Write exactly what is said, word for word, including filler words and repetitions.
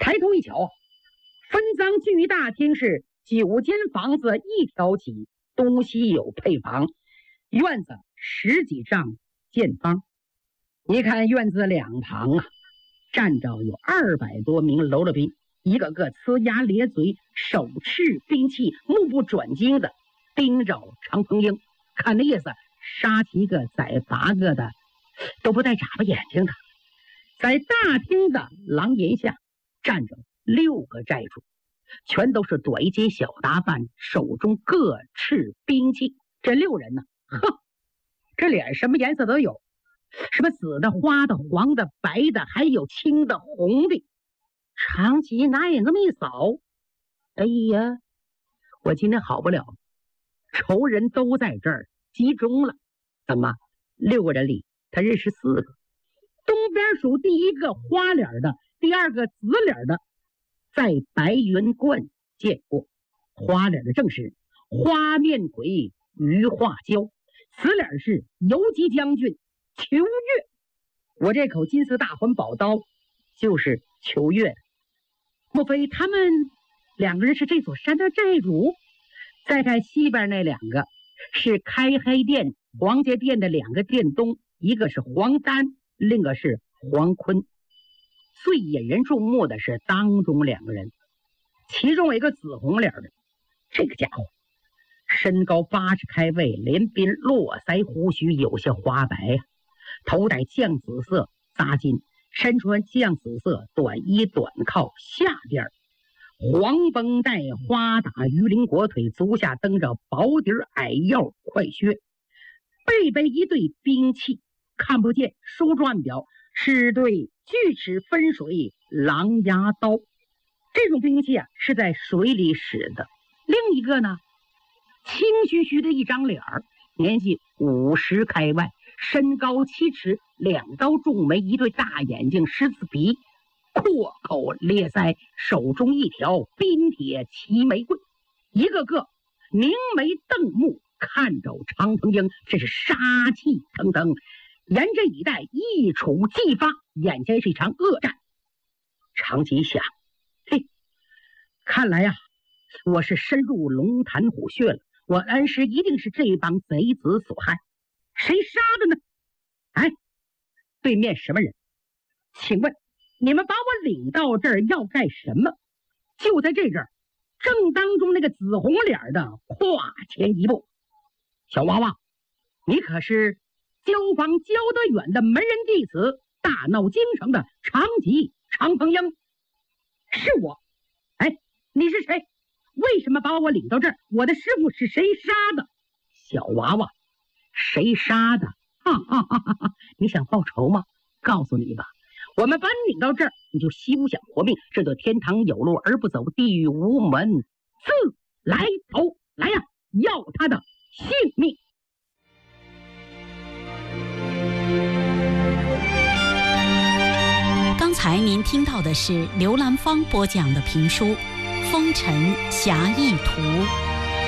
抬头一瞧，分赃巨大厅是九间房子一条起，东西有配房，院子十几丈见方。一看院子两旁啊，站着有二百多名喽啰兵，一个个呲牙咧嘴，手持兵器，目不转睛的盯着常鹏英，看那意思，杀七个宰八个的，都不带眨巴眼睛的。在大厅的廊檐下站着六个寨主，全都是短街小打扮，手中各持兵器。这六人呢，哼，这脸什么颜色都有，什么紫的、花的、黄的、白的，还有青的、红的。长吉拿眼这么一扫，哎呀，我今天好不了，仇人都在这儿集中了。怎么？六个人里他认识四个，东边数第一个花脸的，第二个紫脸的，在白云观见过。花脸的正是花面鬼于化娇，紫脸是游击将军裘月。我这口金丝大环宝刀就是裘月。莫非他们两个人是这座山的寨主？再看西边那两个是开黑店、黄家店的两个店东，一个是黄丹，另一个是黄坤。最引人注目的是当中两个人，其中有一个紫红脸的，这个家伙身高八十开外，连鬓络腮胡须有些花白啊，头戴酱紫色扎巾，身穿酱紫色短衣短靠，下边黄绷带花打鱼鳞裹腿，足下蹬着薄底矮腰快靴，背背一对兵器，看不见书转表，是对锯齿分水狼牙刀。这种兵器啊是在水里使的。另一个呢，清虚虚的一张脸儿，年纪五十开外，身高七尺，两刀重眉，一对大眼睛，狮子鼻，阔口咧腮，手中一条冰铁齐玫瑰，一个个凝眉瞪目，看着常鹏英，这是杀气腾腾，严阵以待，一触即发，眼前是一场恶战。常吉想，嘿，看来呀、啊，我是深入龙潭虎穴了，我恩师一定是这帮贼子所害。谁杀的呢？哎，对面什么人？请问你们把我领到这儿要干什么？就在这阵儿，正当中那个紫红脸的跨前一步，小娃娃，你可是交房交得远的门人弟子，大闹京城的常吉常鹏英。是我。哎，你是谁？为什么把我领到这儿？我的师傅是谁杀的？小娃娃，谁杀的？哈哈哈哈哈！你想报仇吗？告诉你吧，我们把你领到这儿，你就休想活命。这个天堂有路而不走，地狱无门自来头。来呀，要他的性命！ 刚才您听到的是刘兰芳播讲的评书《风尘侠义图》。